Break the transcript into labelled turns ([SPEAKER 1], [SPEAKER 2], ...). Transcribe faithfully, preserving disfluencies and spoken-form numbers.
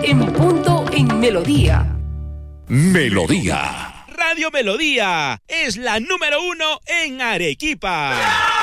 [SPEAKER 1] en punto en Melodía.
[SPEAKER 2] Melodía.
[SPEAKER 3] Radio Melodía es la número uno en Arequipa.